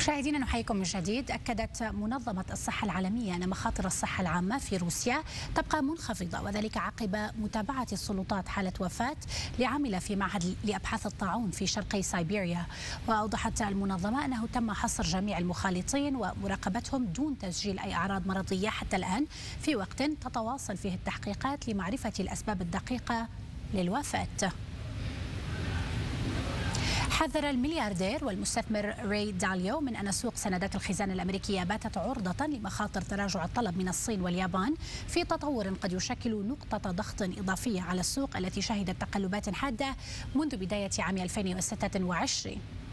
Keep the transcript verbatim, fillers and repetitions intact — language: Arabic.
مشاهدينا نحييكم من جديد. أكدت منظمة الصحة العالمية أن مخاطر الصحة العامة في روسيا تبقى منخفضة، وذلك عقب متابعة السلطات حالة وفاة لعاملة في معهد لأبحاث الطاعون في شرقي سيبيريا. وأوضحت المنظمة أنه تم حصر جميع المخالطين ومراقبتهم دون تسجيل أي أعراض مرضية حتى الآن، في وقت تتواصل فيه التحقيقات لمعرفة الأسباب الدقيقة للوفاة. حذر الملياردير والمستثمر راي داليو من أن سوق سندات الخزانة الأمريكية باتت عرضة لمخاطر تراجع الطلب من الصين واليابان في تطور قد يشكل نقطة ضغط إضافية على السوق التي شهدت تقلبات حادة منذ بداية عام ألفين وستة وعشرين.